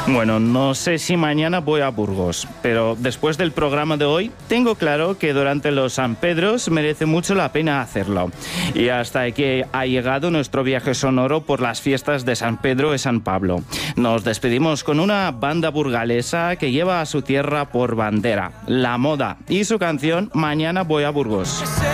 Bueno, no sé si mañana voy a Burgos, pero después del programa de hoy tengo claro que durante los San Pedros merece mucho la pena hacerlo. Y hasta aquí ha llegado nuestro viaje sonoro por las fiestas de San Pedro y San Pablo. Nos despedimos con una banda burgalesa que lleva a su tierra por bandera, La Moda, y su canción Mañana voy a Burgos.